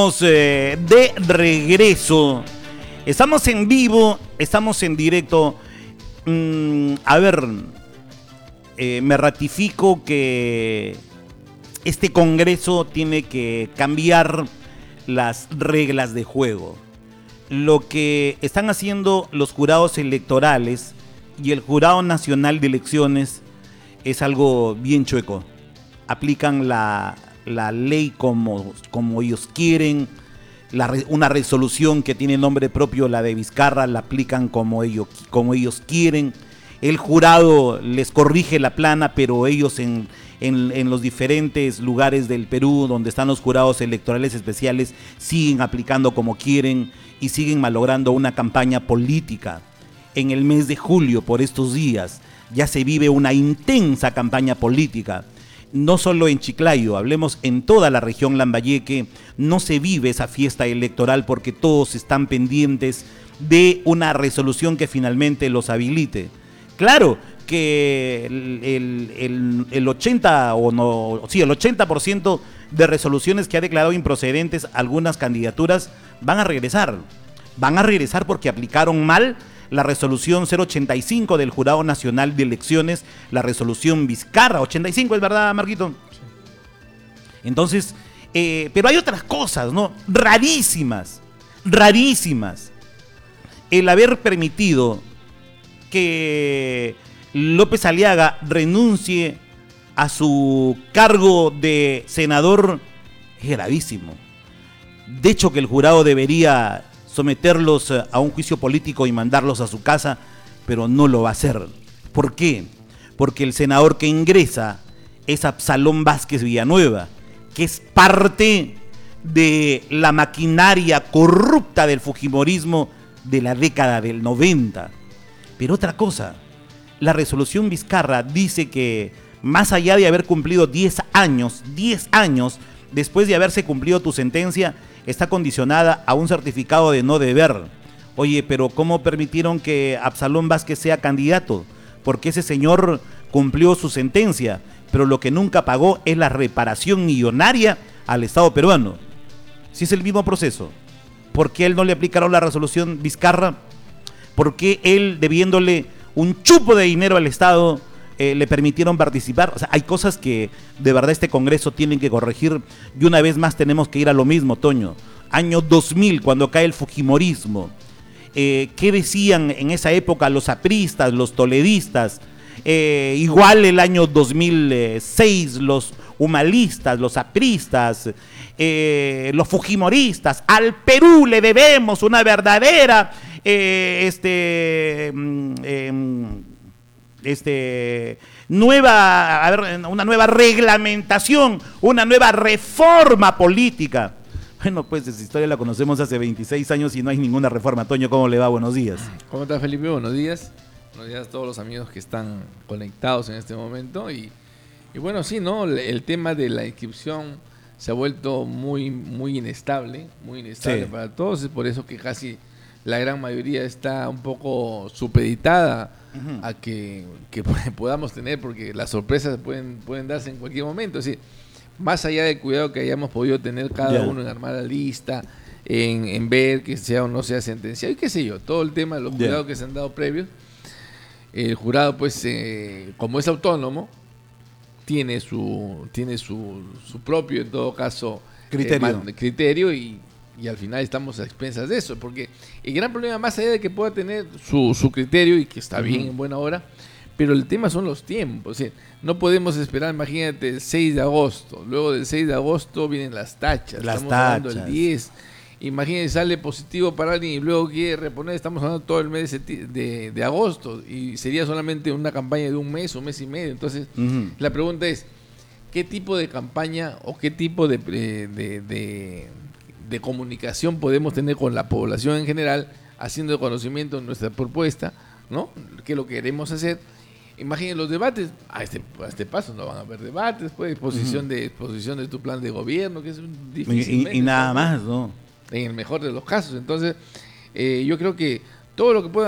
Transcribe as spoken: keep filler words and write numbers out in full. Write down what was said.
Eh, de regreso, estamos en vivo, estamos en directo. Mm, a ver, eh, me ratifico que este Congreso tiene que cambiar las reglas de juego. Lo que están haciendo los jurados electorales y el Jurado Nacional de Elecciones es algo bien chueco. Aplican la la ley como, como ellos quieren, la, una resolución que tiene nombre propio, la de Vizcarra, la aplican como ellos, como ellos quieren. El jurado les corrige la plana, pero ellos en, en, en los diferentes lugares del Perú donde están los jurados electorales especiales siguen aplicando como quieren y siguen malogrando una campaña política. En el mes de julio, por estos días, ya se vive una intensa campaña política. No solo en Chiclayo, hablemos en toda la región Lambayeque, no se vive esa fiesta electoral porque todos están pendientes de una resolución que finalmente los habilite. Claro que el, el, el, el ochenta o no, sí, el ochenta por ciento de resoluciones que ha declarado improcedentes algunas candidaturas van a regresar. Van a regresar porque aplicaron mal la resolución cero ochenta y cinco del Jurado Nacional de Elecciones, la resolución Vizcarra, ochenta y cinco, ¿es verdad, Marquito? Sí. Entonces, eh, pero hay otras cosas, ¿no? Rarísimas, rarísimas. El haber permitido que López Aliaga renuncie a su cargo de senador es gravísimo. De hecho, que el jurado debería someterlos a un juicio político y mandarlos a su casa, pero no lo va a hacer. ¿Por qué? Porque el senador que ingresa es Absalón Vázquez Villanueva, que es parte de la maquinaria corrupta del fujimorismo de la década del noventa. Pero otra cosa, la resolución Vizcarra dice que más allá de haber cumplido diez años, diez años después de haberse cumplido tu sentencia, está condicionada a un certificado de no deber. Oye, pero ¿cómo permitieron que Absalón Vázquez sea candidato? Porque ese señor cumplió su sentencia, pero lo que nunca pagó es la reparación millonaria al Estado peruano. Si es el mismo proceso, ¿por qué él no le aplicaron la resolución Vizcarra? ¿Por qué él, debiéndole un chupo de dinero al Estado, Eh, le permitieron participar? O sea, hay cosas que de verdad este Congreso tienen que corregir y una vez más tenemos que ir a lo mismo, Toño. Año dos mil, cuando cae el fujimorismo. Eh, ¿Qué decían en esa época los apristas, los toledistas? Eh, igual el año dos mil seis, los humalistas, los apristas, eh, los fujimoristas. Al Perú le debemos una verdadera eh, este... Eh, Este, nueva, a ver, una nueva reglamentación, una nueva reforma política. Bueno, pues esa historia la conocemos hace veintiséis años y no hay ninguna reforma. Toño, ¿cómo le va? Buenos días. ¿Cómo está, Felipe? Buenos días. Buenos días a todos los amigos que están conectados en este momento. Y, y bueno, sí, ¿no? El tema de la inscripción se ha vuelto muy, muy inestable, muy inestable sí. para todos. Es por eso que casi la gran mayoría está un poco supeditada Uh-huh. a que, que podamos tener, porque las sorpresas pueden, pueden darse en cualquier momento. Es decir, más allá del cuidado que hayamos podido tener cada yeah. uno en armar la lista, en, en ver que sea o no sea sentenciado, y qué sé yo, todo el tema de los yeah. cuidados que se han dado previos, el jurado, pues, eh, como es autónomo, tiene su, tiene su, su propio, en todo caso, criterio, eh, criterio y Y al final estamos a expensas de eso, porque el gran problema, más allá de que pueda tener su, su criterio y que está bien en buena hora, pero el tema son los tiempos. O sea, no podemos esperar, imagínate, el seis de agosto, luego del seis de agosto vienen las tachas, las estamos tachas. hablando del diez, imagínate, sale positivo para alguien y luego quiere reponer, estamos hablando todo el mes de, de, de agosto y sería solamente una campaña de un mes, un mes y medio. Entonces, uh-huh. la pregunta es, ¿qué tipo de campaña o qué tipo de... de, de, de de comunicación podemos tener con la población en general, haciendo conocimiento de nuestra propuesta, ¿no? Que lo queremos hacer. Imaginen los debates, a este, a este paso no van a haber debates, pues, exposición, uh-huh. de, exposición de tu plan de gobierno, que es difícil. Y, y nada más, ¿no? En el mejor de los casos. Entonces, eh, yo creo que todo lo que pueda